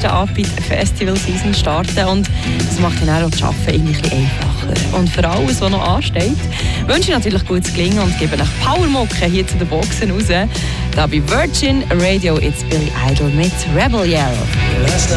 nächsten Abend Festival-Season starten und das macht dann auch das Arbeiten irgendwie ein bisschen einfacher. Und für alles, was noch ansteht, wünsche ich natürlich gutes Gelingen und gebe euch Powermucke hier zu den Boxen raus. Da bei Virgin Radio, it's Billy Idol mit Rebel Yell.